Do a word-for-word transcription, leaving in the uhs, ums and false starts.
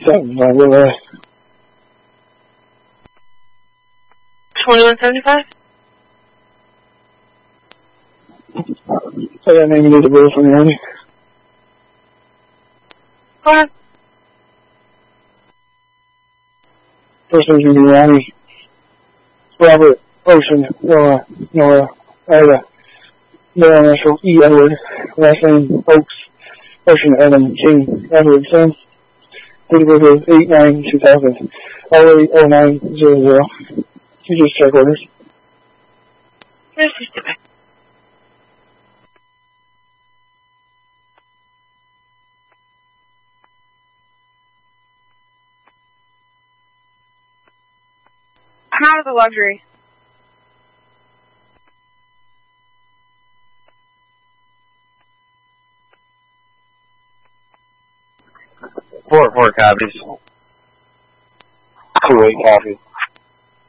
seventy-seven, by the way. twenty-one seventy-five? Say that name is a bill for me, honey. Go ahead. First name's gonna be Ronnie. Robert, Ocean, Nora, Nora, Ida, Nora, Marshall, E. Edward, last name, Oaks, Ocean, Adam, King, Edward, Sam. Date of birth is eight nine two thousand, oh eight oh nine zero zero. You just check orders. Yes, just do it. How the luxury? Four, four copies. Two eight copies.